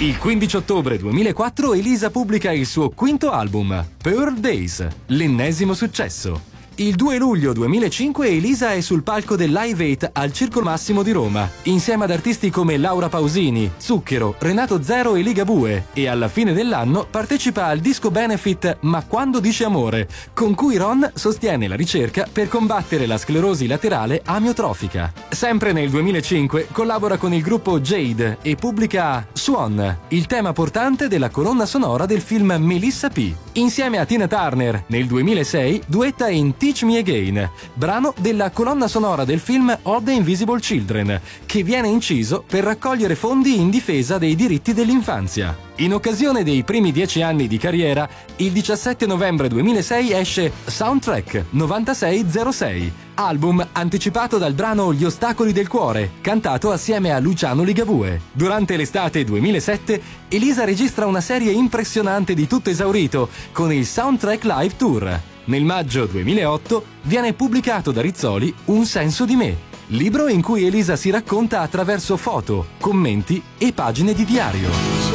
Il 15 ottobre 2004 Elisa pubblica il suo quinto album, Pearl Days, l'ennesimo successo. Il 2 luglio 2005 Elisa è sul palco del Live 8 al Circolo Massimo di Roma, insieme ad artisti come Laura Pausini, Zucchero, Renato Zero e Ligabue, e alla fine dell'anno partecipa al disco benefit Ma quando dice amore, con cui Ron sostiene la ricerca per combattere la sclerosi laterale amiotrofica. Sempre nel 2005 collabora con il gruppo Jade e pubblica Swan, il tema portante della colonna sonora del film Melissa P. Insieme a Tina Turner, nel 2006 duetta in Teach Me Again, brano della colonna sonora del film All the Invisible Children, che viene inciso per raccogliere fondi in difesa dei diritti dell'infanzia. In occasione dei primi 10 anni di carriera, il 17 novembre 2006 esce Soundtrack 9606, album anticipato dal brano Gli ostacoli del cuore, cantato assieme a Luciano Ligabue. Durante l'estate 2007, Elisa registra una serie impressionante di tutto esaurito con il Soundtrack Live Tour. Nel maggio 2008 viene pubblicato da Rizzoli Un senso di me, libro in cui Elisa si racconta attraverso foto, commenti e pagine di diario.